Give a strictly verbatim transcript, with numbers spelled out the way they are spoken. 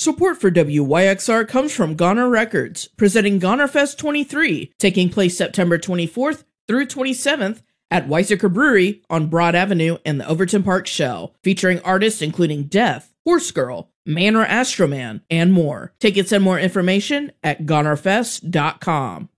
Support for W Y X R comes from Goner Records, presenting Goner Fest twenty-three, taking place September twenty-fourth through twenty-seventh at Weizsäcker Brewery on Broad Avenue in the Overton Park Shell, featuring artists including Death, Horse Girl, Man or Astroman, and more. Tickets and more information at goner fest dot com.